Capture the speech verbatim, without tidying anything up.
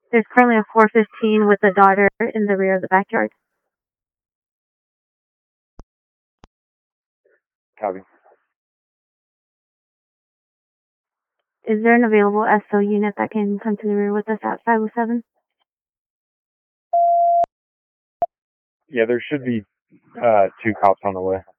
There's currently a four fifteen with a daughter in the rear of the backyard. Copy. Is there an available S O unit that can come to the rear with us at five oh seven? Yeah, there should be uh, two cops on the way.